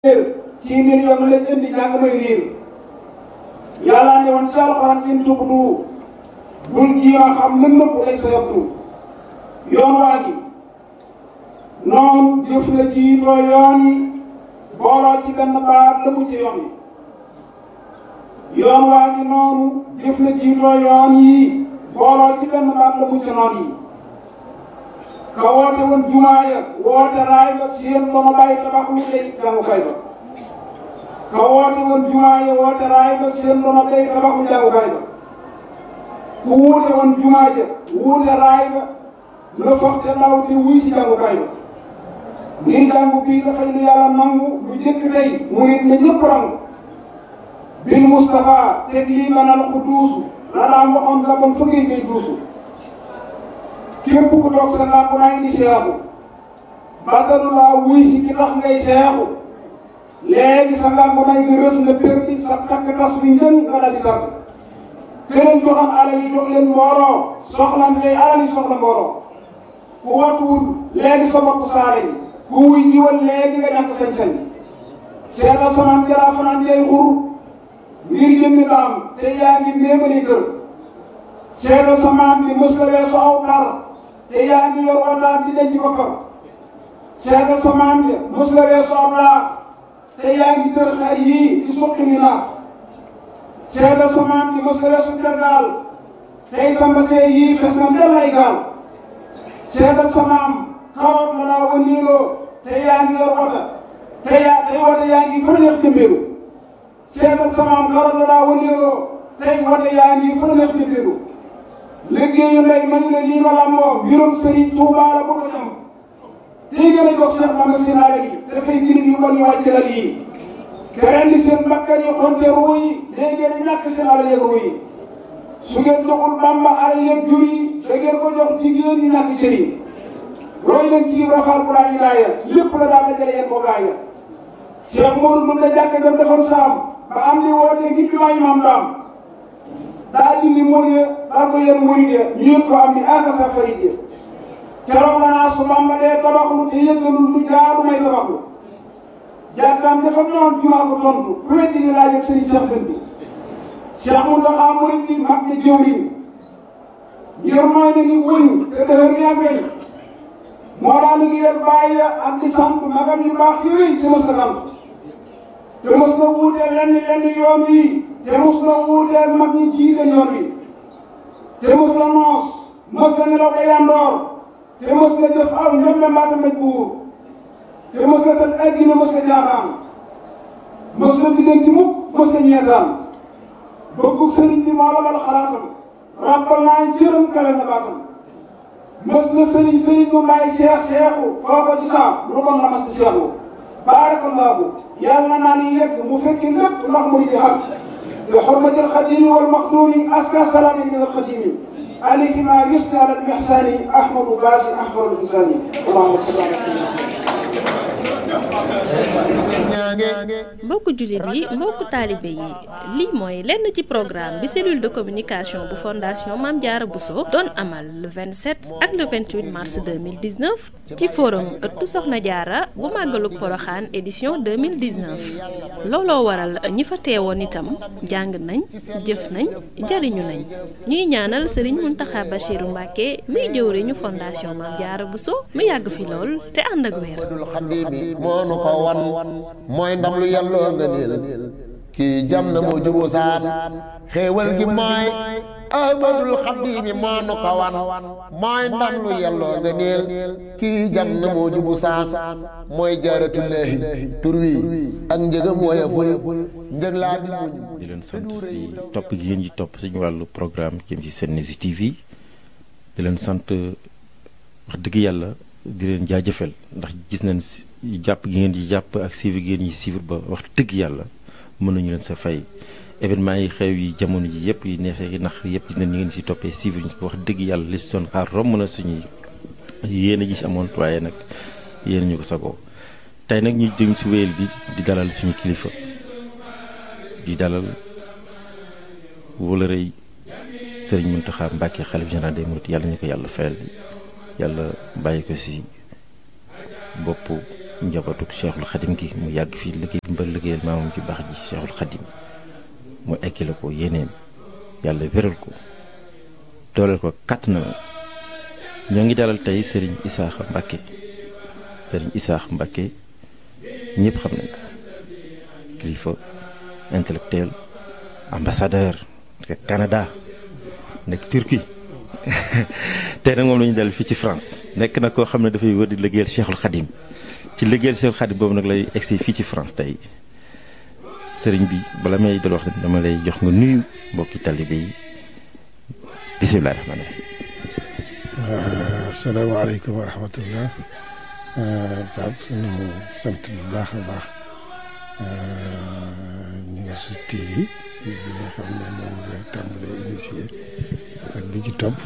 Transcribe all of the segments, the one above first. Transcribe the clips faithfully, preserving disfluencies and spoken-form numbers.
ci million lañ indi jàng may riir yàlla ne woon ci alxuraan in tubdu bul jiima xam lën nëpp lay sa yabdu yoon waa gi noonu jëf la jiitoo yoon yi booloo ci benn baat la mu ci yoon yi yoon waa gi noonu jëf la jiitoo yoon yi booloo ci benn baat la mu ci noon yi ka woote woon jumaa ya woote raay ba seen dono bàyyi tabax lu lay jàngukaay ba ka woote woon jumaa ya woote raay ba seen dono bàyyi tabax lu jàngukaay ba ku wuute woon jumaa ja wuute raay ba la foog te ndaw te wuy si jàngukaay ba ngir jàngu bii dafay lu yàlla nangu lu jëkk tey mu nit na ñëpp rangu bil Moustapha teg lii manal ku duusu la daan waxoon la bon fëggee ngay duusu képp ku toog sa làmp naa indi seexu batalu laa wuy si ki tax ngay seexu léegi sa làmp naa nga rës nga perdi sa takk tas wi njën nga daal di tàgg këleen joxam alal yi jox leen mbooloo soxla ndey alal yi soxla mbooloo ku watuwul léegi sa bopp saale yi ku wuy jiwal léegi nga ñàkk sañ-sañ seetal samaan jalaa fanaan jay xur ngir jëmmi daam te yaa ngi méemali kër seetal samaan bi mës la weesu aw par te yaa ngi yor wataat di denc boppam seetal samaan bi mës la weesu aw laax te yaa ngi tër xar yii di suqi ni naax seetal samaan bi mës la weesu tergaal tey sa mbasee yii fes na ndel ay gaal seetal samaam karoot la laa wëndeeloo te yaa ngi yor wata te yaa tey wata yaa ngi fa neex jëmbeelu seetal samaam karoot la laa wëndeeloo tey wata yaa ngi fa neex jëmbeelu liggéeyu ndey mañu ne lii ma làmboo mbirum Sëriñ Tuubaa la bu ko ñam tey gën a jox Seex Bamba seen alal yi dafay girib yu bon yu wàcc lal yi te rendi seen bakkan yi xonte ruu yi léegi ngeen ñàkk seen alal yeeg ruu yi su ngeen joxul Bamba alal yeeg jur yi da ngeen ko jox jigéen ñi ñàkk cër yi roy leen ci rafaal bu laa ñu laaya lépp la daal dajale yéen boobu laaya Cheikh Modou mën na jàkk jam defoon saam ba am li wootee ngir bi maayi maam daam daa dindi mool ya daal ko yéen murid ya ñu yëg ko am ni aka sa farid ya keroog la naa su Bamba dee tabaxlu te yëggalul lu jaadu may tabaxlu jàkkaam dafa noon jumaa ko tontu ku weddi ni laaj ak sëriñ Cheikh Dënd bi Cheikh Mountakha murid bi mag ne jëwriñ ngir mooy na ni wëñ te dëhër ñaa weñ moo daa liggéeyal bàyyi ya ak di sant magam yu baax yooyu te mos na sant te mos na wuuteel lenn lenn yoon wi te mos na wuuteel mag ñi jiite yoon wi te mos na noos mos na nelaw ba yandoor te mos na jëf aw njombe mbaata mbéj buur te mos na tal addina mos na jaaxaan mos na diggante mukk mos na ñeetaan bëggu sëriñ bi moo la mal xalaatam ràbbal naa jërëm kale na baatam mos na sëriñ sëriñ mu may seex seexu foo ko ci saa lu bon la mas di seexu baarakallaahu yàlla naa ni yegg mu fekki lépp ndax mu di xaq bi xurmatil xadimi wal maxduumi aska salaami min al xadimi alayhi ma yusni ala al ihsani ahmadu baasi ahmadu insani allahumma salli ala mbokku jullit yi mbokku taalibe yi lii mooy lenn ci programme bi cellule de communication bu fondation Mame Diarra Bousso doon amal le vingt-sept ak le vingt-huit mars deux mille dix-neuf ci forum ëttu Soxna Diarra bu màggalug Poroxaan édition deux mille dix-neuf looloo waral ñi fa teewoon itam jàng nañ jëf nañ jariñu nañ ñuy ñaanal Serigne Mountakha Bachirou Mbacké muy jëwriñu fondation Mame Diarra Bousso mu yàgg fi lool te ànd ak wér mooy ndam lu yàlloo nga niil kii jam na moo juboo saan xéewal gi mooy ahmadul xadimi moo nu ko wan mooy ndam lu yàlloo nga niil kii jam na moo jubu saan mooy jaaratullaahi tur wi ak njëgam wooya ful njëg laa di muñ di leen sant si topp gi ngeen yi topp suñu wàllu programme jëm ci Senews T V di leen sant wax dëgg yàlla di leen jaajëfal ndax gis nañ si jàpp gi ngeen di jàpp ak suivre gi ngeen yi suivre ba wax dëgg yàlla mën nañu leen sa fay événement yi xew yi jamono ji yëpp yi neexee yi nax yëpp gis nañ ñu ngeen si toppee suivre ñu ko wax dëgg yàlla li si doon xaar romb na suñuy yéen a gis amoon waaye nag yéen ñu ko sagoo tey nag ñu jëm si wéyal bi di dalal suñu kilifa di dalal wala rëy Serigne Mountakha Mbacké xalif général des mourides yàlla ñu ko yàlla fayal yàlla bàyyi ko si bopp njabootu Cheikhul Khadim gi mu yàgg fii liggéey bi mba liggéeyal maamam ci baax ji Cheikhul Khadim mu ekkile ko yéeneem yàlla wéral ko dooleel ko kàtt na ñoo ngi dalal tey Serigne Issakha Mbacké Serigne Issakha Mbacké ñëpp xam nañ ko kilifa intellectuel ambassadeur nekk Canada nekk Turquie tey nag moom la ñu dalal fii ci France nekk na koo xam ne dafay wër di liggéeyal Cheikhul Khadim ci liggéeyal Cheikhul Khadim boobu nag lay egsi fii ci France tey sëriñ bi bala may dal wax dama lay jox nga nuyu mbokki talibé yi bisimilah rahmaani rahiim. asalaamaaleykum wa rahmatullah. Pape suñu sant bu baax a baax ñu ngi si T V bi nga xam ne moom nga tàmbalee initié ak bi ci topp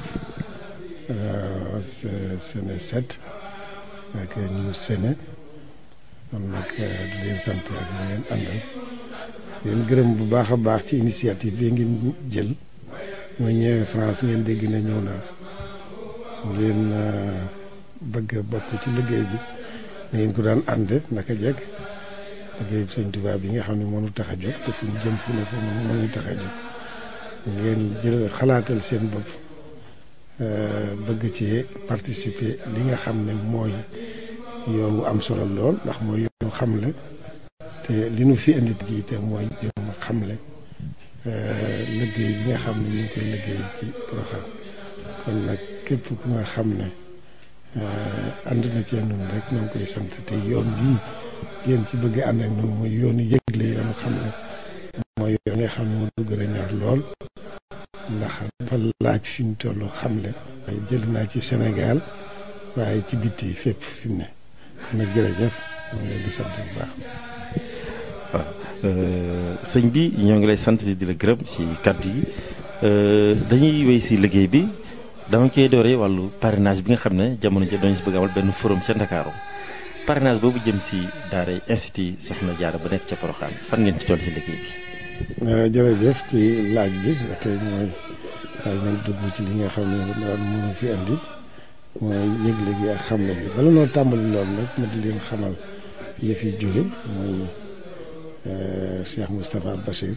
Séné sept ak ñu Séné kon nag di leen sant ak ñu ngeen àndal leen gërëm bu baax a baax ci initiative bi ngeen jël ma ñëwee France ngeen dégg na ñëw naa ngeen bëgg a bokk ci liggéey bi ni ngeen ko daan ànde naka jekk liggéey bi Sëñ Tuubaa bi nga xam ne mënu tax a jóg te fu ñu jëm fu ne fu mënu tax a jóg ngeen jël xalaatal seen bopp bëgg ci participer li nga xam ne mooy yoon wu am solo lool ndax mooy yoonu xamle te li nu fi indi gi te mooy yoonu xamle liggéey bi nga xam ne ñu ngi koy liggéey ci Porokhane kon nag képp ku nga xam ne ànd na cee noonu rek ñoo ngi koy sant te yoon bii ngeen ci bëgg ànd ak noonu mooy yoonu yëgle yoonu xamle mooy yoon nga xam ne moo du gën a ñor lool ndax dafa laaj fi mu toll xamle waaye jël naa ci Sénégal waaye ci bitti fépp fi mu ne kon nag jërëjëf ñu ngi leen di sant bu baax. waaw sëñ bi ñoo ngi lay sant di la gërëm ci kàddu yi dañuy wéy si liggéey bi dama koy dooree wàllu parrainage bi nga xam ne jamono ji dañu si bëgg amal benn forum ca Ndakaaru parrainage boobu jëm si daaray institut Soxna Jaara ba nekk ca Porokhane fan ngeen ci toll si liggéey bi. jërëjëf ci laaj bi ba tey mooy daal nañ dugg ci li nga xam ne daal mënu fi andi mooy yëgle gi ak xamle bi bala noo tàmbali loolu nag ma di leen xamal yëf yi jóge mooy Cheikh Moustapha Bachir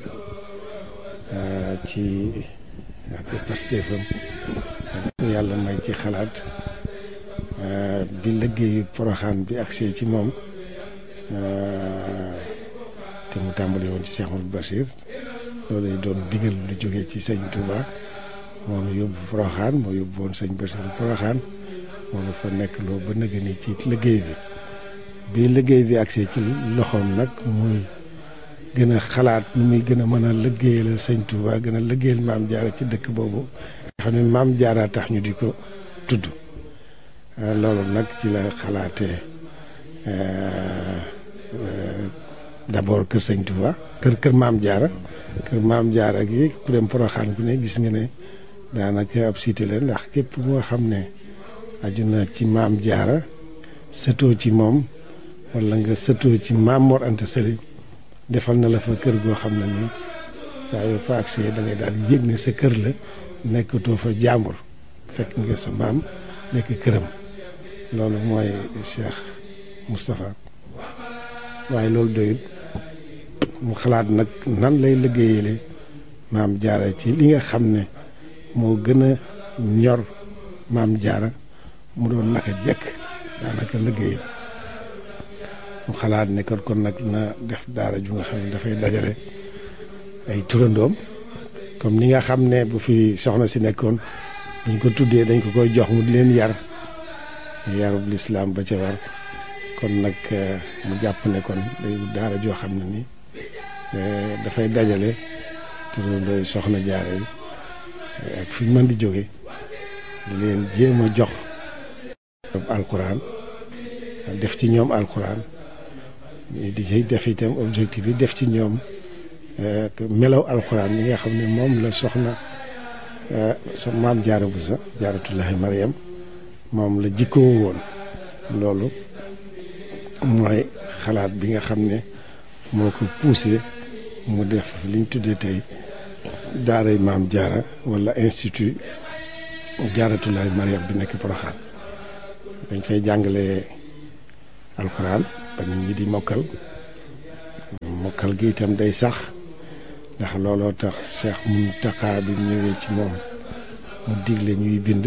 ci ak pastéefam ak yàlla may ci xalaat bi liggéeyu Porokhane bi agsee ci moom te mu tàmbali woon ci Cheikh Mouhamadou Bachir loolu doon digal lu jógee ci sëñ Touba moo nu yóbbu Porokhane moo yóbbu woon sëñ Bachir Porokhane moo nu fa nekk loo ba nëgë ni ci liggéey bi bi liggéey bi agsee ci loxoom nag muy gën a xalaat nu muy gën a mën a liggéeyal sëñ Touba gën a liggéeyal maam Jaara ci dëkk boobu nga xam ne maam Jaara tax ñu di ko tudd loolu nag ci la xalaatee d'abord kër sëñ Touba kër kër maam Jaara kër maam Jaara gi ku dem Porokhane ku ne gis nga ne daanaka ab cité la ndax képp moo xam ne aju na ci maam Jaara sëtoo ci moom wala nga sëtoo ci maam Mor Anta Sali defal na la fa kër goo xam ne nii saa yoo fa agsee da ngay daal di yëg ne sa kër la nekkatoo fa jàmbur fekk nga sa maam nekk këram loolu mooy Cheikh Moustapha waaye loolu doyut mu xalaat nag nan lay liggéeyale maam Jaara ci li nga xam ne moo gën a ñor maam Jaara mu doon naka jekk daanaka liggéeyam mu xalaat ne kon kon nag na def daara ju nga xam ne dafay dajale ay turandoom comme ni nga xam ne bu fi soxna si nekkoon buñ ko tuddee dañ ko koy jox mu di leen yar yarub lislaam ba ca war kon nag mu jàpp ne kon day daara joo xam ne ni dafay dajale turandooy soxna Jaara yi ak fi ñu mën di jóge di leen jéem a jox alxuraan def ci ñoom alxuraan di ci def itam objectif yi def ci ñoom melaw alxuraan mi nga xam ne moom la soxna so maam Jaara Buso Jaaratullaahi Mariam moom la jikkoo woon loolu mooy xalaat bi nga xam ne moo ko poussé mu def liñ tuddee tey daaray maam Jaara wala institut Jaaratullaahi Mariam bi nekk Porokhane dañ fay jàngale alxuraan ba nit ñi di mokkal mokkal gi itam day sax ndax looloo tax Cheikh Mountakha bi ñëwee ci moom mu digle ñuy bind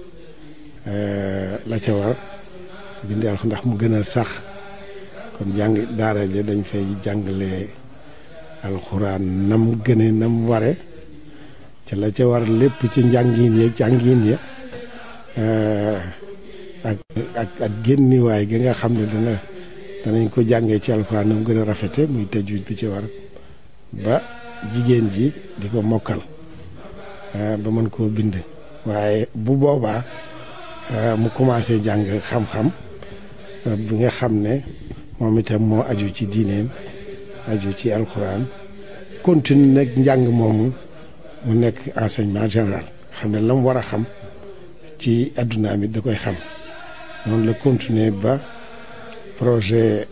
la ca war bind alxuraan ndax mu gën a sax kon jàng daara ja dañ fay jàngale alxuraan nam gëne nam ware ca la ca war lépp ci njàngin ya jàngin ya ak ak ak génniwaay gi nga xam ne dana danañ ko jàngee ci alxuraan nam gën a rafete muy tajwid bi ci war ba jigéen ji di ko mokkal ba mën koo bind waaye bu boobaa mu commencé jàng xam-xam bi nga xam ne moom itam moo aju ci diineem aju ci alxuraan continue nag njàng moomu mu nekk enseignement général xam ne la mu war a xam ci adduna mi da koy xam noonu la continuer ba projet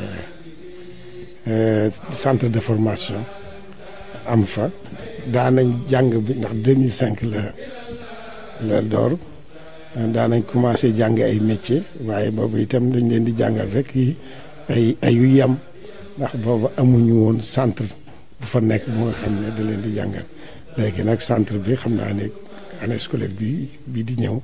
centre de formation am fa daanañ jàng bi ndax deux mille cinq la la door daanañ commencé jàng ay métier waaye boobu itam dañ leen di jàngal rek yi ay ayu yam ndax boobu amuñu woon centre bu fa nekk bu nga xam ne da leen di jàngal léegi nag centre bi xam naa ne année scolaire bi bii di ñëw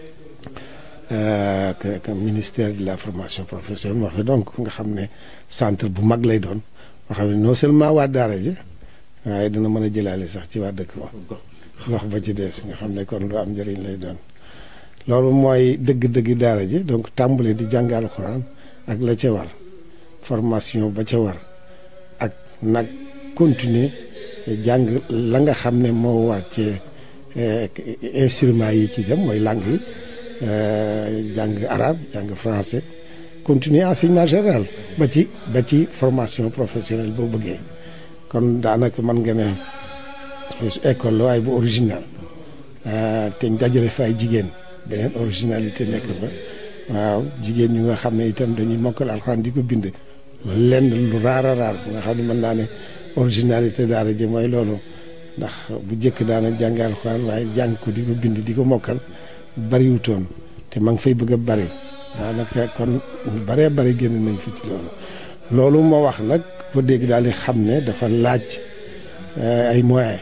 que ministère de la formation professionnelle moo fa donc nga xam ne centre bu mag lay doon boo xam ne non seulement waa daara ji waaye dina mën a jëlaale sax ci waa dëkk ba gox ba ci des nga xam ne kon lu am njëriñ lay doon loolu mooy dëgg-dëgg daara ji donc tàmbale di jàng alxuraan ak la ca war formation ba ca war ak nag continuer jàng la nga xam ne moo war ci instruments yi ci dem mooy langue yi jàng arabe jàng français continuer enseignement général ba ci ba ci formation professionnelle boo bëggee kon daanaka mën nga ne école la waaye bu original te ñu dajale fa ay jigéen beneen originalité nekk fa waaw jigéen ñu nga xam ne itam dañuy mokkal alxuraan di ko bind lenn lu raar a raar nga xam ne mën naa ne originalité daara ji mooy loolu ndax bu njëkk daana jàng alxuraan waaye jàng ko di ko bind di ko mokkal bariwutoon te ma ngi fay bëgg a bari daanaka kon baree bari génn nañ fi ci loolu loolu moo wax nag ko dégg daal di xam ne dafa laaj ay moyens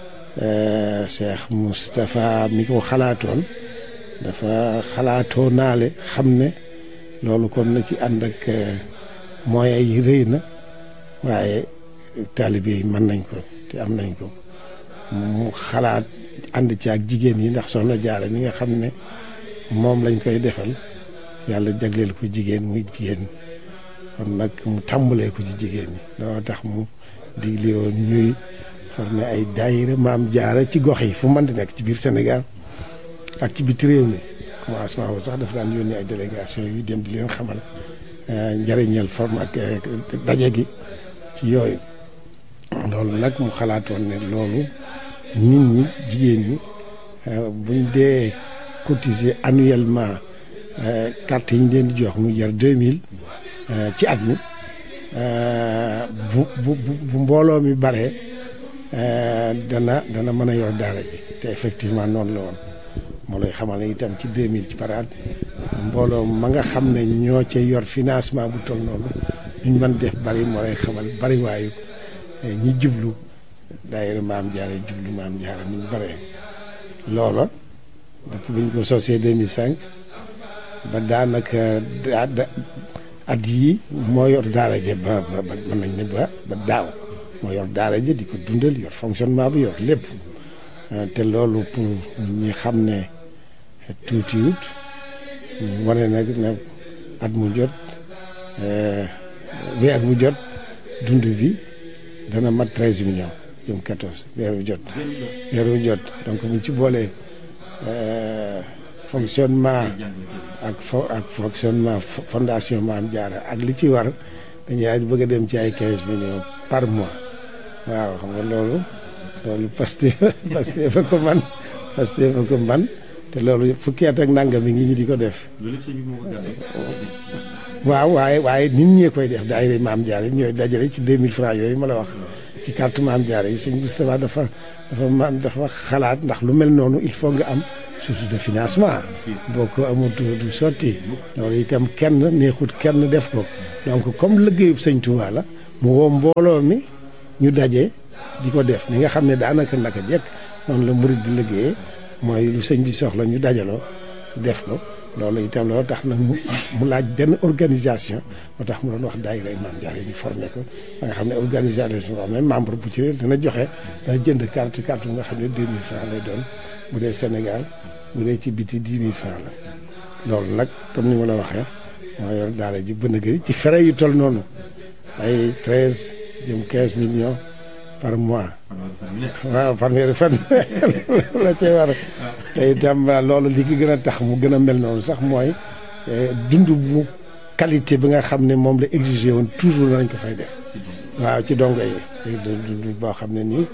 Cheikh Moustapha mi ko xalaatoon dafa xalaatoo naale xam ne loolu kon na ci ànd ak moyens yi rëy na waaye taalibe yi mën nañ ko te am nañ ko mu xalaat ànd ci ak jigéen yi ndax soxna Jaara mi nga xam ne moom lañ koy defal yàlla jagleel ko jigéen muy jigéen kon nag mu tàmbalee ko ci jigéen ñi loolu tax mu digle woon ñuy former ay daayira Maam Jaara ci gox yi fu mën di nekk ci biir Sénégal ak ci biti réew mi commencement boobu sax dafa daan yónnee ay délégation yu dem di leen xamal njëriñal forme ak daje gi ci yooyu loolu nag mu xalaatoon ne loolu nit ñi jigéen ñi buñ dee cotiser annuellement carte yi ñu leen di jox mu jar deux mille ci at mi bu bu bu mbooloo mi bare dana dana mën a yor daara ji te effectivement noonu la woon moo lay xamal ne itam ci deux mille ci par at mbooloo ma nga xam ne ñoo ca yor financement bu toll noonu ñu mën def bari moo lay xamal bari waayu ñi jublu daayira Maam Jaara jublu Maam Jaara ni ñu bare loola depuis bi ñu ko sosee deux mille cinq ba daanaka at yii moo yor daara ja ba ba mën nañ ne ba ba daaw moo yor daara ja di ko dundal yor fonctionnement bi yor lépp te loolu pour ñi xam ne tuutiwut wane nag ne at mu jot weer bu jot dund bi dana mat treize millions jëm quatorze weer bu jot weer bu jot donc buñ ci boolee fonctionnement ak fo ak fonctionnement fondation Maam Jaara ak li ci war dañuy bëgg a dem ci ay quinze millions par mois waaw xam nga loolu loolu Pastef Pastef fa ko man Pastef fa ko man te loolu fukki at ak nangam mi ngi ñi di ko def waaw waaye waaye nit ñee koy def daayira Maam Jaara ñooy dajale ci deux mille francs yooyu ma la wax ci carte Maam Jaara yi sëñ Moustapha dafa dafa man dafa xalaat ndax lu mel noonu il faut nga am source de financement boo ko amut du sotti loolu itam kenn neexut kenn def ko donc comme liggéeyub sëñ Touba la mu woo mbooloo mi ñu daje di ko def ni nga xam ne daanaka naka jekk noonu la murid di liggéeyee mooy lu sëñ bi soxla ñu dajaloo def ko loolu itam loolu tax nag mu mu laaj benn organisation moo tax mu doon wax daayira Maam Jaara ñu formé ko ba nga xam ne organisation boo xam ne membre bu ci ne dina joxe dana jënd carte carte bu nga xam ne deux mille francs lay doon bu dee Sénégal bu dee ci biti dix mille francs la loolu nag comme ni ma la waxee moo yor daara ji bën a gëri ci frais yu toll noonu ay treize jëm quinze millions par mois waaw fanweeri fan la cay war te itam loolu li ki gën a tax mu gën a mel noonu sax mooy dund bu qualité bi nga xam ne moom la exigé woon toujours nañ ko fay def waaw ci dongo yi dund boo xam ne nii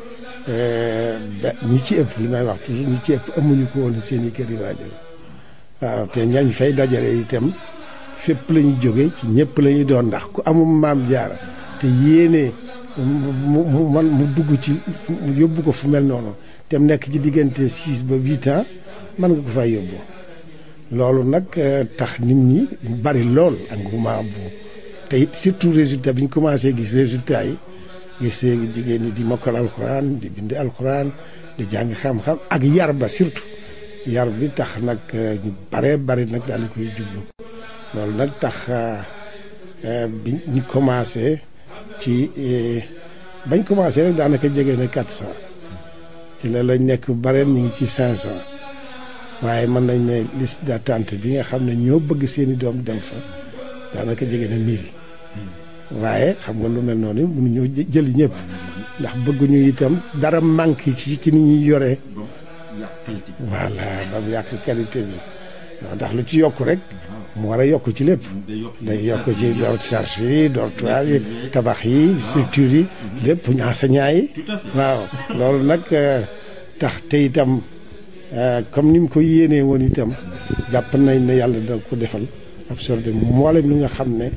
ñi ci ëpp li may wax toujours ñi ci ëpp amuñu ko woon seen i kër yi waajur waaw te ñañ fay dajale itam fépp la ñu jóge ci ñëpp la ñu doon ndax ku amul Maam Jaara te yéene mu mu man mu dugg ci mu yóbbu ko fu mel noonu te mu nekk ci diggante six ba huit ans mën nga ko fay yóbbu loolu nag tax nit ñi bari lool engouement bu te it surtout résultat bi ñu commencé gis résultat yi gis jigéen ñi di mokkal alxuraan di bind alxuraan di jàng xam-xam ak yar ba surtout yar bi tax nag ñu bare bari nag daal di koy jublu loolu nag tax bi ñu commencé ci bañ commencé rek daanaka jege na quatre cent ci la lañ nekk bare ñu ngi ci cinq cent waaye mën nañ ne liste d'attente bi nga xam ne ñoo bëgg seeni doom dem fa daanaka jege na mille waaye xam nga lu mel noonu mënuñoo jëli ñëpp ndax bëgguñu itam dara manque ci ci ni ñuy yoree voilà ba mu yàq qualité bi ndax lu ci yokk rek mu war a yokk ci lépp day yokk ci door charge yi dortoir yi tabax yi structure yi lépp enseignant yi waaw loolu nag tax te itam comme ni mu ko yéenee woon itam jàpp nañ ne yàlla dina ko defal absorbé mboolem li nga xam ne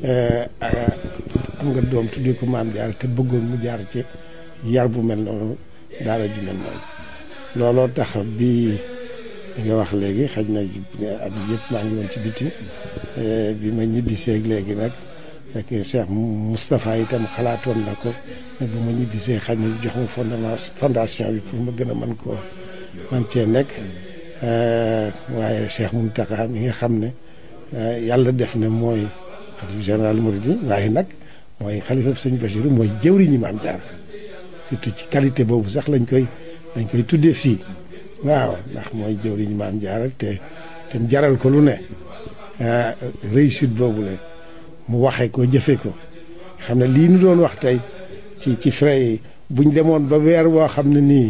am nga doom tuddee ko Maam Jaara te bëggoon mu jaar ci yar bu mel noonu daara ju mel noonu looloo tax bi li nga wax léegi xaj na at yëpp maa ngi woon ci biti bi ma ñibbisee léegi nag fekk Cheikh Moustapha itam xalaatoon na ko ne bu ma ñibbisee xaj na jox ma fondation fondation bi pour ma gën a mën koo man cee nekk waaye Cheikh Mountakha mi nga xam ne yàlla def na mooy xalifa général Mouride waaye nag mooy xalifa sëñ Bachir mooy jëwriñu Maam Jaara surtout ci qualité boobu sax lañ koy lañ koy tuddee fii waaw ndax mooy jëwriñu Maam Jaara te te jaral ko lu ne réussite boobu la mu waxee ko jëfe ko xam ne lii nu doon wax tey ci ci frais yi buñ demoon ba weer woo xam ne nii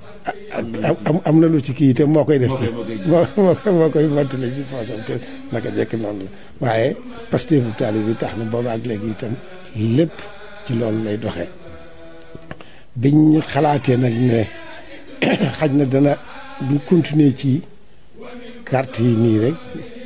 am am na lu ci kii te moo koy def ci moo moo koy mottale ci poosam te naka jekk noonu la waaye Pastef bu taali bi tax na booba ak léegi itam lépp ci loolu lay doxee biñ xalaatee nag ne xaj na dana bu continuer ci carte yi nii rek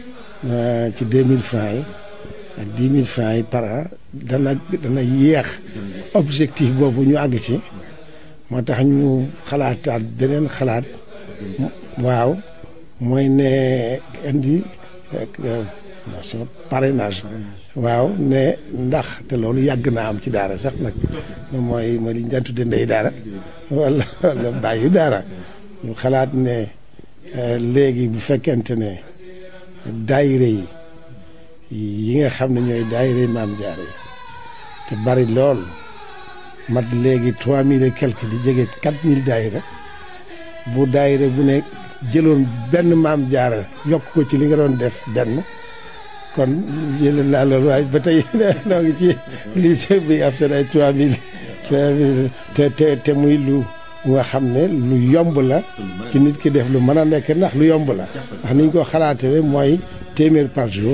ci deux mille francs yi ak dix mille francs yi par an dana dana yéex objectif boobu ñu àgg ci moo tax ñu xalaataat beneen xalaat waaw mooy ne indi nation parrainage waaw ne ndax te loolu yàgg naa am ci daara sax nag mooy mooy li ñu daan tudde ndey daara wala wala bàyyi daara ñu xalaat ne léegi bu fekkente ne daayire yi yi nga xam ne ñooy daayire Maam Jaara yi te bari lool mat léegi trois mille et quelque di jege quatre mille daayira bu daayira bu ne jëloon benn Maam Jaara yokk ko ci li nga doon def benn kon jël naa loolu waaye ba tey noo ngi ci lycée bi ab seen ay trois mille trois mille te te te muy lu nga xam ne lu yomb la ci nit ki def lu mën a nekk ndax lu yomb la ndax ni ñu ko xalaatee mooy téeméer par jour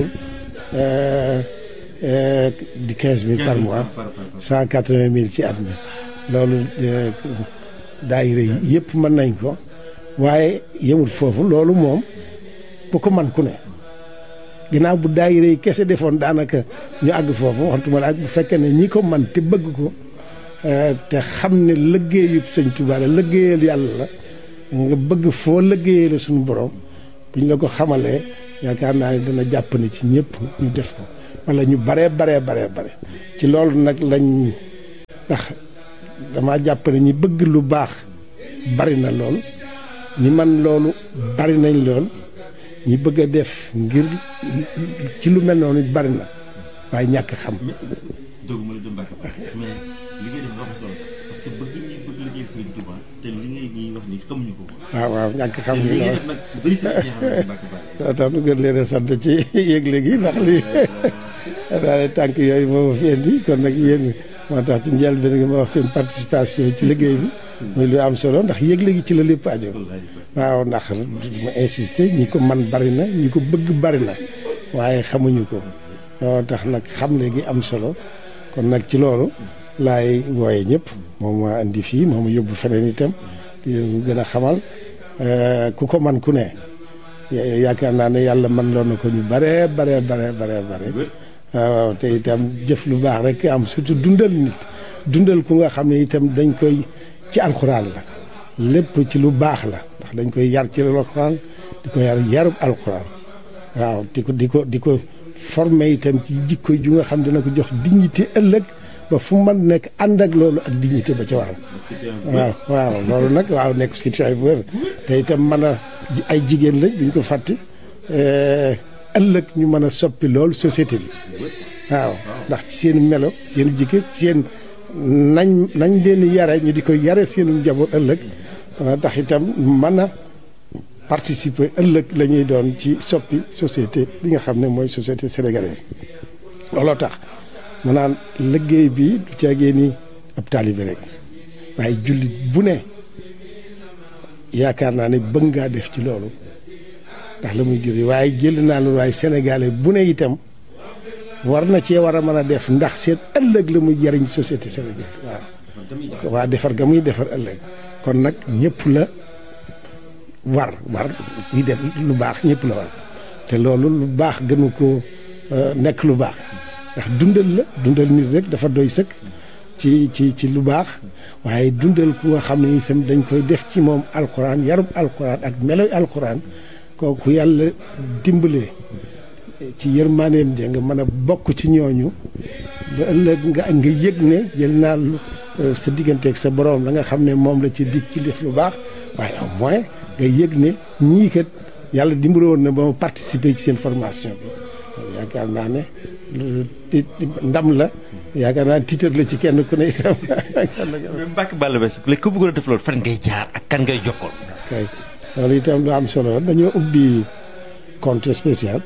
di quinze mille par mois cent quatre-vingt mille ci at mi loolu daayira yi yëpp mën nañ ko waaye yemul foofu loolu moom bu ko man ku ne ginnaaw bu daayira yi kese defoon daanaka ñu àgg foofu waxtuma la ak bu fekkee ne ñi ko man te bëgg ko te xam ne liggéeyub sëñ Tuubaa la liggéeyal yàlla la nga bëgg foo liggéeyee la suñu borom bu ñu la ko xamalee yaakaar naa ne dana jàpp ne ci ñëpp ñu def ko wala ñu baree baree baree bare ci loolu nag lañ ndax dama jàpp ne ñi bëgg lu baax bari na lool ñi man loolu bari nañ lool ñi bëgg a def ngir ci lu mel noonu bari na waaye ñàkk xam. dëgg ma la dem baax a baax mais li ngay def dafa solo parce que bëgg ñi bëgg liggéey Serigne Touba te li ngay ñuy wax ni xamuñu ko. waaw waaw ñàkk xam gi loolu nag bëri sa waaw tax nu gën leen a sant ci yëgle gi ndax lii daal tànk yooyu moo ma fi indi kon nag yéen moo tax ci njëlbéen nga ma wax seen participation ci liggéey bi. muy lu am solo ndax yëgle gi ci la lépp aju. waaw ndax ma insister ñi ko man bari na ñi ko bëgg bari na waaye xamuñu ko loolu tax nag xamle gi am solo kon nag ci loolu laay wooye ñëpp moom maa indi fii moom yóbbu feneen itam di leen gën a xamal ku ko man ku ne yaakaar naa ne yàlla man loon na ko ñu bare bare bare bare bare waaw te itam jëf lu baax rek am surtout dundal nit dundal ku nga xam ne itam dañ koy ci alxuraan la lépp ci lu baax la ndax dañ koy yar ci alxuraan di ko yar yarub alxuraan waaw di ko di ko di ko formé itam ci jikko ju nga xam dina ko jox dignité ëllëg ba fu man nekk ànd ak loolu ak dignité ba ca waral waaw waaw loolu nag waaw nekk situation bu wér te itam mën a ay jigéen lañ buñ ko fàtte ëllëg ñu mën a soppi loolu société bi waaw ndax ci seen melo seen jikko seen nañ nañ leen yare ñu di ko yare seenu njaboot ëllëg dana tax itam mën a participer ëllëg la ñuy doon ci soppi société bi nga xam ne mooy société sénégalaise looloo tax mu naan liggéey bi du caagee ni ab taalibe rek waaye jullit bu ne yaakaar naa ne bëgg ngaa def ci loolu ndax la muy juri waaye jël naa loolu waaye sénégalais bu ne itam war na cee war a mën a def ndax seen ëllëg la muy jariñ société sénégalaise waaw waa defar ga muy defar ëllëg kon nag ñëpp la war war yi def lu baax ñëpp la war te loolu lu baax gënu ko nekk lu baax ndax dundal la dundal nit rek dafa doy sëkk ci ci ci lu baax waaye dundal ku nga xam ne itam dañ koy def ci moom alxuraan yarub alxuraan ak meloy alxuraan kooku yàlla dimbalee ci yërmaaneem ja nga mën a bokk ci ñooñu ba ëllëg nga nga yëg ne jël naa sa digganteeg sa borom la nga xam ne moom la ci dig ci def lu baax waaye au moins nga yëg ne ñii kat yàlla dimbale woon na ba ma participer ci seen formation bi yaakaar naa ne ndam la yaakaar naa tiitar la ci kenn ku ne itam. Mbacke Balla Basse léegi ku bëggoon a def loolu fan ngay jaar ak kan ngay jokkoon. kay loolu itam lu am solo dañoo ubbi compte spécial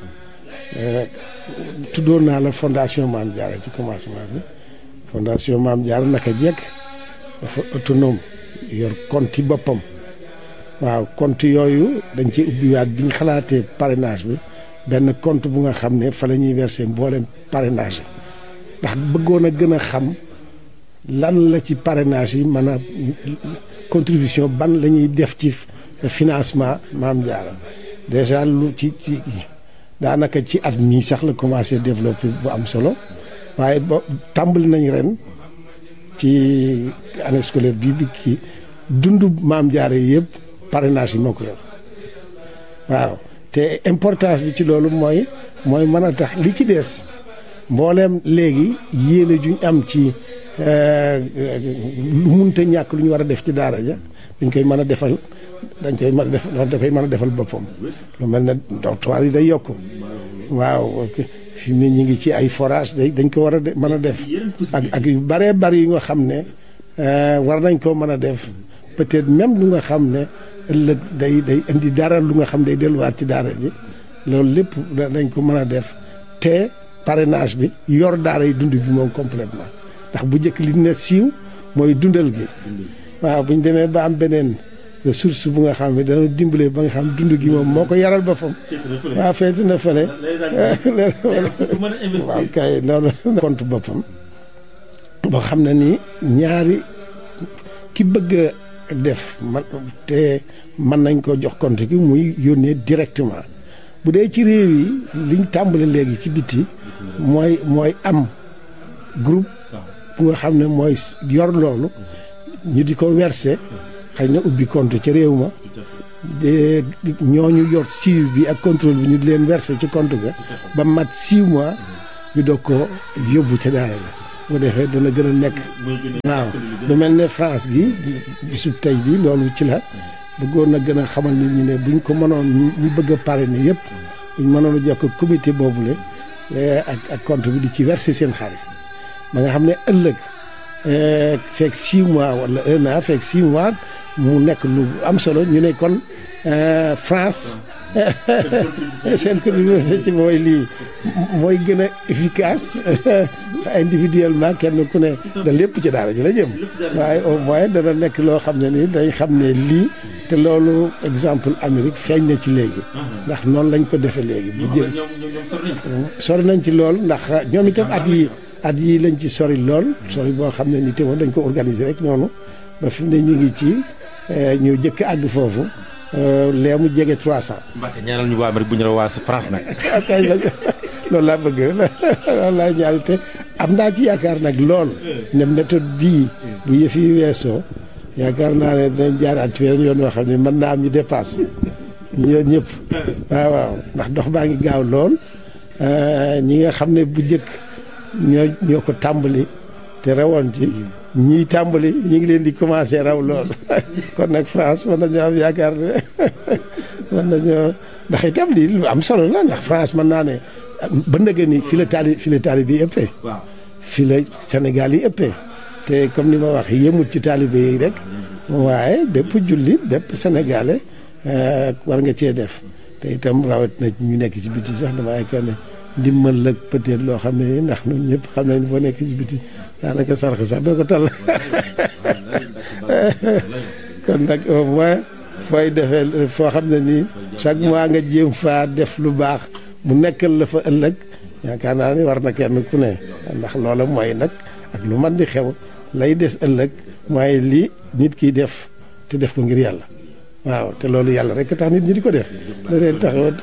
tuddoon naa la fondation Mame Diarra ci commencement bi fondation Mame Diarra naka jekk dafa autonome yor compte yi boppam waaw compte yooyu dañ ci ubbiwaat bi ñu xalaatee parrainage bi benn compte bu nga xam ne fa la ñuy verser mboolem parrainage yi ndax bëggoon a gën a xam lan la ci parrainage yi mën a contribution ban la ñuy def ci financement Mame Diarra déjà lu ci ci daanaka ci at mii sax la commencé développer bu am solo waaye ba tàmbali nañ ren ci année scolaire bii bi kii dundu Mame Diarra yëpp parrainage yi moo ko yor waaw te importance bi ci loolu mooy mooy mën a tax li ci des mbooleem léegi yéene juñ am ci lu munta ñàkk lu ñu war a def ci daara ja dañ koy mën a defal dañ koy mën a def da koy mën a defal boppam lu mel ne dortoir yi day yokk waaw fi mu ne ñu ngi ci ay forage day dañ ko war a mën a def ak ak yu bëree bëri yu nga xam ne war nañ koo mën a def peut-être même lu nga xam ne ëllëg day day indi dara lu nga xam day delluwaat ci daara ji loolu lépp dañ ko mën a def te parrainage bi yor daara yi dund bi moom complètement ndax bu njëkk li ne siiw mooy dundal gi waaw bu ñu demee ba am beneen ressource bu nga xam ne dana dimbale ba nga xam dund gi moom moo ko yaral boppam waaw feeti na fële waaw kay loolu compte boppam boo xam ne nii ñaari ki bëgg a def man te mën nañ ko jox compte gi muy yónnee directement bu dee ci réew yi liñ tàmbale léegi ci biti mooy mooy am groupe bu nga xam ne mooy yor loolu ñu di ko verser xëy na ubbi compte ca réew ma de ñooñu yor suivi bi ak contrôle bi ñu di leen verser ci compte ga ba mat six mois ñu doog ko yóbbu ca daara la bu defee dana gën a nekk waaw lu mel ne France gi bisub tey bi loolu ci la bëggoon na gën a xamal nit ñi ne buñ ko mënoon ñu bëgg a parrainer yëpp buñ mënoon a jokk comité boobule ak ak compte bi di ci verser seen xaalis ba nga xam ne ëllëg fekk six mois wala un an fekk six mois mu nekk lu am solo ñu ne kon France seen contribution ci mooy lii mooy gën a efficace individuellement kenn ku ne da lépp ci daara ji la jëm waaye au moins dana nekk loo xam ne ni dañ xam ne lii te loolu exemple Amérique feeñ na ci léegi ndax noonu lañ ko defee léegi bu jël sori nañ ci lool ndax ñoom itam at yi at yi lañ ci sori lool sori boo xam ne ni te moom dañ ko organiser rek noonu ba fi mu ne ñu ngi ci ñu jëkk àgg foofu lee mu jege trois cent. Mbacke ñaanal ñu waa Amérique bu ñu la waa France nag. kay loolu laa bëgg loolu laa ñaari te am naa ci yaakaar nag lool ne méthode bii bu yëf yi weesoo yaakaar naa ne dinañ jaaraat ci weneen yoon yoo xam ne mën naa am ñu dépasse ñoom ñëpp waaw waaw ndax dox baa ngi gaaw lool ñi nga xam ne bu njëkk ñoo ñoo ko tàmbali te rawoon ci ñii tàmbali ñu ngi leen di commencé raw lool kon nag France mën nañoo am yaakaar ne mën nañoo ndax itam lii lu am solo la ndax France mën naa ne ba ndëgë ni fi la taali fi la taali bi ëppee fi la Sénégal yi ëppee te comme ni ma wax yemut ci taalibe yi rek waaye bépp jullit bépp sénégalais war nga cee def te itam rawat na ñu nekk ci biti sax dama yaakaar ne ndimbal la peut-être loo xam ne ndax ñun ñëpp xam nañ boo nekk ci biti daanaka sarx sax doo ko tal kon nag au moins fooy defee foo xam ne nii chaque mois nga jéem faa def lu baax mu nekkal la fa ëllëg yaakaar naa ni war na kenn ku ne ndax loola mooy nag ak lu man di xew lay des ëllëg mooy lii nit kiy def te def ko ngir yàlla waaw te loolu yàlla rek tax nit ñi di ko def la leen taxawat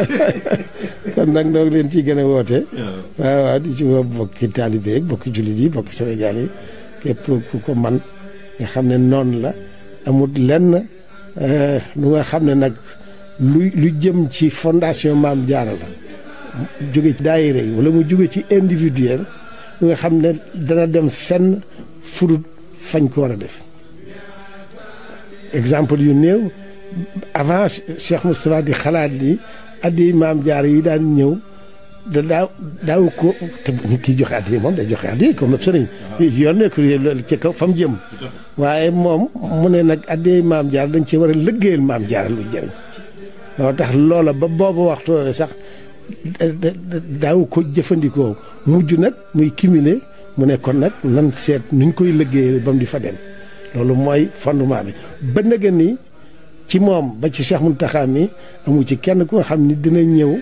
kon nag noo ngi leen ciy gën a woote waaw waaw di ci woo bokki taalibe yi bokki jullit yi bokki Sénégal yi képp ku ko man nga xam ne noonu la amul lenn lu nga xam ne nag lu lu jëm ci fondation Maam Jaara la jóge ci daayira yi wala mu jóge ci individuel lu nga xam ne dana dem fenn furut fañ ko war a def exemple yu néew avant Cheikh Moustapha di xalaat ni addi Maam Jaara yi daan ñëw da daaw daaw ko te kii joxe addi moom day joxe addi comme sëriñ yoon nekk ci kaw fa mu jëm waaye moom mu ne nag addi Maam Jaara dañ ci war a lëggéeyal Maam Jaara lu jëriñ loo tax loola ba boobu waxtu sax daaw ko jëfandikoo mujj nag muy cumuler mu ne kon nag nan seet nuñ koy lëggéeyal ba mu di fa dem loolu mooy fondement bi ba nga ni ci moom ba ci Cheikh Mountakha mi amu ci kenn ku nga xam ni dina ñëw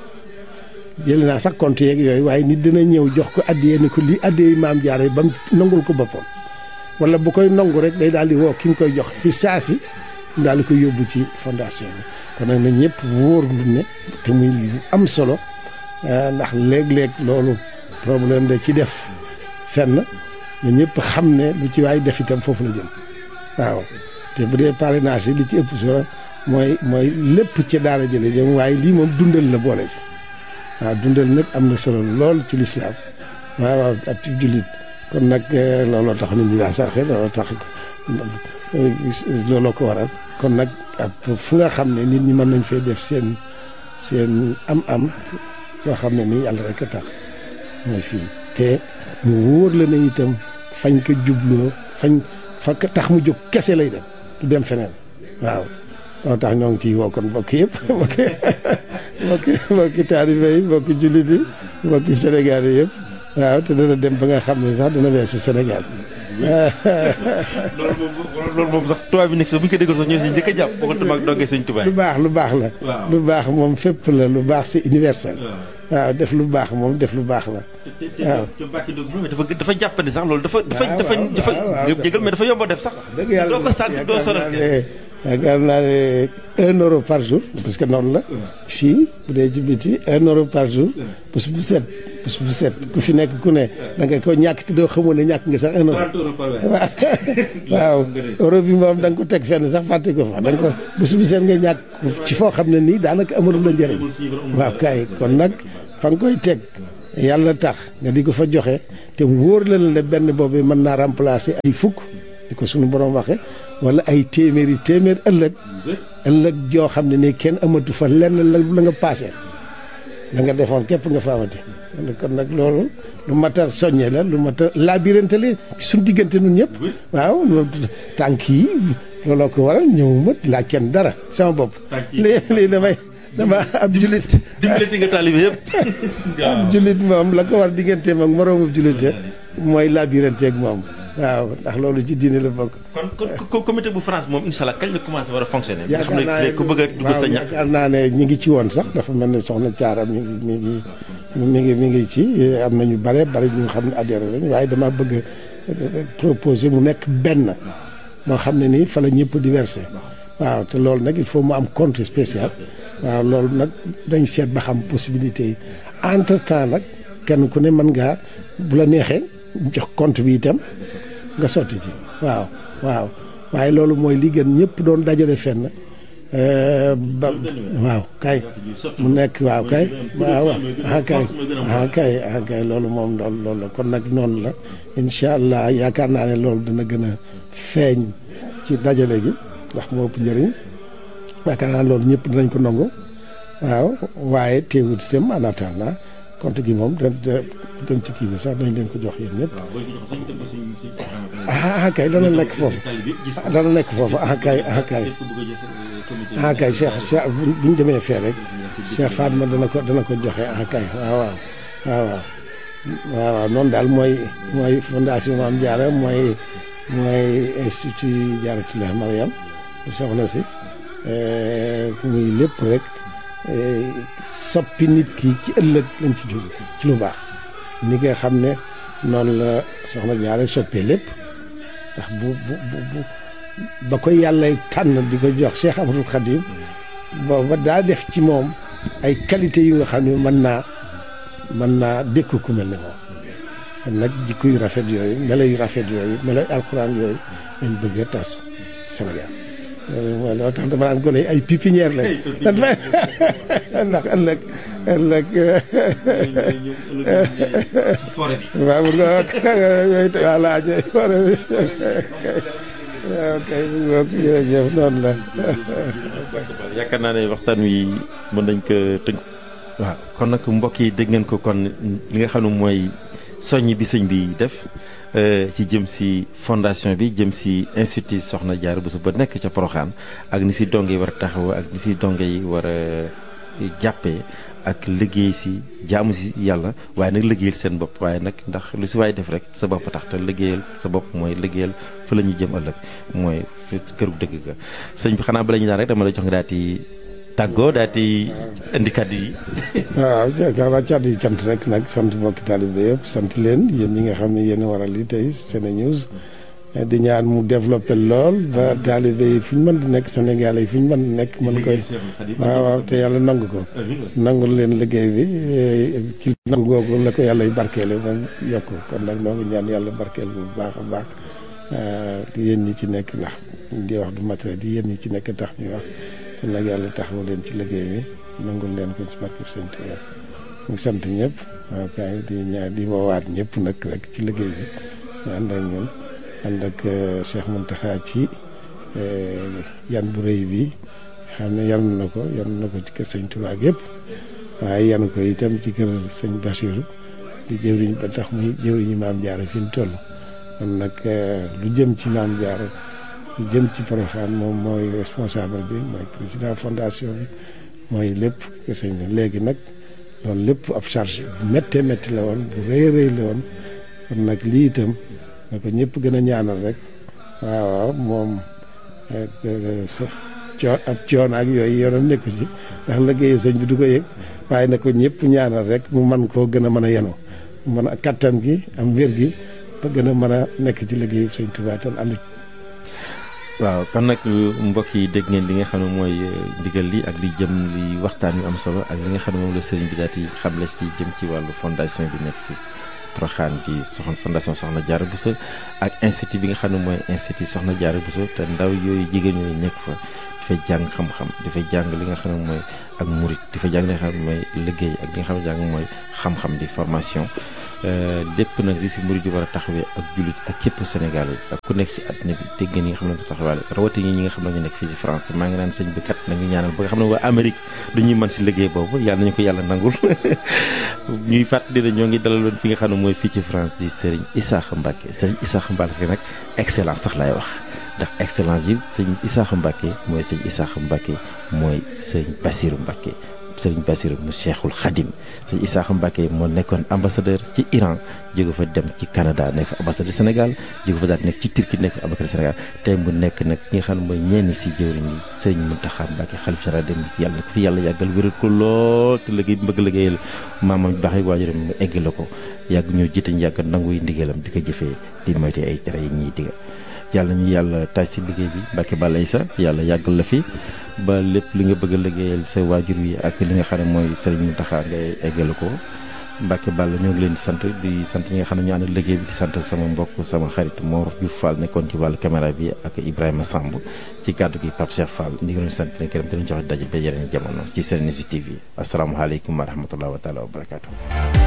jël naa sax compte yeeg yooyu waaye nit dina ñëw jox ko addiyee ni ko lii addiyee Maam Jaara ba mu nangul ko boppam wala bu koy nangu rek day daal di woo ki nga koy jox fi saasi mu daal di koy yóbbu ci fondation bi kon nag na ñëpp wóor lu ne te muy lu am solo ndax léeg-léeg loolu problème da ci def fenn na ñëpp xam ne lu ci waay def itam foofu la jëm waaw te bu dee parrainage yi li ci ëpp solo mooy mooy lépp ci daara jële jëm waaye lii moom dundal la boole si waaw dundal nag am na solo lool ci lislaam waaw waaw ak ci jullit kon nag looloo tax nit ñi daa sarxe looloo tax looloo ko waral kon nag fu nga xam ne nit ñi mën nañ fee def seen seen am-am yoo xam ne nii yàlla rek a tax mooy fii te mu wóor la ne itam fañ ko jubloo fañ fa tax mu jóg kese lay dem du dem feneen waaw moo tax ñoo ngi ciy woo kon mbokk yëpp mbokki mbokki mbokki taalibe yi mbokki jullit yi mbokki Sénégal yi yëpp waaw te dana dem ba nga xam ne sax dana weesu Sénégal loolu moom loolu moom sax tubaab bi nekk bu ñu ko déggoon sax ñoo si njëkk a jàpp boo ko ak dongee sëñ Tuubaa lu baax lu baax la lu baax moom fépp la lu baax c'est universel waaw def lu baax moom def lu baax la waaw te Mbacke Ndiob dafa dafa jàppandi sax loolu dafa dafa dafa dafa jégal mais dafa yomb a def sax dëgg yàlla doo ko sant doo sonal yaakaar naa ne un euro par jour parce que noonu la fii bu dee ci biti un euro par jour bés bu set bés bu set ku fi nekk ku ne da nga ko ñàkk te doo xamoon ne ñàkk nga sax un euro waaw euro bi moom da nga ko teg fenn sax fàtte ko fa da nga ko bés bu set nga ñàkk ci foo xam ne nii daanaka amalul la njëriñ waaw kay kon nag fa nga koy teg yàlla tax nga di ko fa joxe te wóor la ne benn boobu mën naa remplacer ay fukk di ko suñu borom waxe wala ay téeméeri téeméer ëllëg ëllëg joo xam ne nii kenn amatu fa lenn la la nga paase la nga defoon képp nga fa amati kon nag loolu lu mat a soññe la lu mat a labirante la suñu diggante nun ñëpp waaw tànk yi looloo ko waral ñëwuma laa kenn dara sama bopp lii lii damay dama ab julit dimbalati nga taalibe yëpp ab julit moom la ko war digganteem ak moroomu julite mooy labirante ak moom waaw ndax loolu ci diine la bokk. kon kon comité bu France moom incha allah kañ la commencé war a fonctionner. yaakaar naa ne ku bëgg a dugg sa ñax yaakaar naa ne ñi ngi ci woon sax dafa mel ne soxna Thiara mi ngi mi ngi mi ngi mi ngi ci am na ñu bare bari ñu xam ne adhéré lañ waaye dama bëgg proposer mu nekk benn moo xam ne nii fa la ñëpp di versé waaw te loolu nag il faut mu am compte spécial waaw loolu nag dañ seet ba xam possibilité yi entre temps nag kenn ku ne mën ngaa bu la neexee jox compte bi itam. nga sotti ci waaw waaw waaye loolu mooy li gën ñëpp doon dajale fenn ba waaw kay mu nekk waaw kay waaw ah kay ah kay ah kay loolu moom loolu loolu la kon nag noonu la incha allah yaakaar naa ne loolu dana gën a feeñ ci dajale gi ndax moo ëpp njëriñ yaakaar naa loolu ñëpp dinañ ko nangu waaw waaye teewut itam en attendant compte gi moom da dem ci kii bi sax dañ leen ko jox yéen ñëpp ah kay dana nekk foofu dana nekk foofu ah kay ah kay ah kay Cheikh Cheikh bu ñu demee fee rek Cheikh Fatma dana ko dana ko joxe ah kay waaw waaw waaw waaw waaw waaw noonu daal mooy mooy fondation Mame Diarra mooy mooy institut Diarratoulah Mariam soxna si muy lépp rek soppi nit ki ci ëllëg lañ ci jóg ci lu baax ni nga xam ne noonu la soxna Diarra soppee lépp ndax bu bu bu ba ko yàlla tànn di ko jox Cheikh Ahmadou Khadim booba daa def ci moom ay qualité yu nga xam ne mën naa mën naa dékku ku mel ne moom kon nag jikko yu rafet yooyu melo yu rafet yooyu melo yu alxuraan yooyu lañ bëgg a tas Sénégal mooy loo tax dama naan gone yi ay pépinière lañ ndax ëllëg ëllëg waaw bu nga yooyu voilà ñooy forêt bi waaw kay bu nga jërëjëf noonu la yaakaar naa ne waxtaan wi mën nañ ko tënk waaw kon nag mbokk yi dégg ngeen ko kon li nga xam ne mooy soññ bi sëñ bi def ci jëm si fondation bi jëm si institut Soxna Diarra Bousso ba nekk ca Porokhane ak ni si donge yi war a taxaw ak ni si donge yi war a jàppee ak liggéey si jaamu si yàlla waaye nag liggéeyal seen bopp waaye nag ndax lu si waay def rek sa bopp tax te liggéeyal sa bopp mooy liggéeyal fa la ñuy jëm ëllëg mooy këru dëgg ga sëñ bi xanaa bala ñu daan rek dama lay jox nga daal di tàggoo daal di indi kàddu yi. waaw jërëjëf kàddu yi cant rek nag sant mbokki taalibe yëpp sant leen yéen ñi nga xam ne yéen a waral li tey SeneNews di ñaan mu développé lool ba taalibe yi fu ñu mën di nekk Sénégal yi fu ñu mën di nekk mën koy waaw waaw te yàlla nangu ko nangu leen liggéey bi ci nangu googu la ko yàlla barkeele moom yokk kon nag noo ngi ñaan yàlla barkeel bu baax a baax yéen ñi ci nekk ndax di wax du matériel di yéen ñi ci nekk tax ñuy wax kon nag yàlla taxawu leen ci liggéey bi nangul leen ko ci barkeb Sëñ Tuubaa ñu sant ñëpp waaw kay di ñaan di woowaat ñëpp nag rek ci liggéey bi ñu ànd ak ñun ànd ak Cheikh Mountakha ci yan bu rëy bi xam ne yan na ko yan na ko ci kër Sëñ Tuubaa yëpp waaye yan ko itam ci kër Sëñ Bassirou di jëwriñ ba tax muy jëwriñu Mame Diarra fi mu toll kon nag lu jëm ci Mame Diarra lu jëm ci Porokhane moom mooy responsable bi mooy président fondation bi mooy lépp kër sëñ bi léegi nag loolu lépp ab charge bu méttee métti la woon bu rëy rëy la woon kon nag lii itam na ko ñëpp gën a ñaanal rek waaw waaw moom coo ab coono ak yooyu yoonam nekku ci ndax liggéeyu sëñ bi du ko yëg waaye na ko ñëpp ñaanal rek mu man koo gën a mën a yenu mën a kattan gi am wér gi ba gën a mën a nekk ci liggéeyu sëñ Tuubaa tam ànd waaw kon nag mbokk yi dégg ngeen li nga xam ne mooy ndigal li ak li jëm li waxtaan yu am solo ak li nga xam ne moom la sëriñ bi daal di xamle ci jëm ci wàllu fondation bi nekk si Porokhane bi soxna fondation Soxna Diarra Bousso ak institut bi nga xam ne mooy institut Soxna Diarra Bousso te ndaw yooyu jigéen ñooyu nekk fa dafay jàng xam-xam dafay jàng li nga xam ne mooy ak murit dafay jàng li nga xam ne mooy liggéey ak li nga xam ne jàng mooy xam-xam di formation lépp nag li si murit yi war a taxawee ak jullit ak képp Sénégalais ak ku nekk ci àddina bi dégg ngeen ñi nga xam ne dafa taxawaale rawatina ñi nga xam ne ñu nekk fii ci France te maa ngi naan sëñ bi kat nañu ñaanal ba nga xam ne waa Amérique du ñuy mën si liggéey boobu yàlla nañu ko yàlla nangul ñuy fàttali ne ñoo ngi dalaloon fi nga xam ne mooy fii ci France di Serigne Issakha Mbacké Serigne Issakha Mbacké nag excellence sax laay wax ndax excellence yi sëñ Issakha Mbacké mooy sëñ Issakha Mbacké mooy sëñ Bassirou Mbacké sëriñ Bassirou mu Cheikhul Khadim sëñ Issakha Mbacké moo nekkoon ambassadeur ci Iran jóge fa dem ci Canada nekk fa ambassadeur Sénégal jóge fa daal nekk ci Turquie nekk fa ambassadeur Sénégal tey mu nekk nag ki nga xam ne mooy ñenn si jëwriñ yi sëriñ Mountakha Mbacké xalif général dem yàlla na ko fi yàlla yàggal wéral ko lool te liggéey bi bëgg liggéeyal maamam baax yi waajuram mu eggale ko yàgg ñoo jiite ñu yàgg nanguy ndigalam di ko jëfee di moyte ay tere yi ñuy digal yàlla ñu yàlla taaj si liggéey bi Mbacké Balla Issa yàlla yàggal la fi ba lépp li nga bëgg a liggéeyal sa waajur yi ak li nga xam ne mooy Serigne Mountakha ngay eggale ko Mbacké Balla ñoo ngi leen di sant di sant ñi nga xam ne ñu ànd liggéey bi di sant sama mbokk sama xarit Mor Diouf Fall nekkoon ci wàllu caméra bi ak Ibrahima Samb ci kàddu gi Pape Cheikh Fall ñu ngi leen di sant leen gërëm te ñu joxe daje ba yeneen jamono ci Serenity T V asalaamaaleykum wa rahmatulah wa taala wa barakaatu.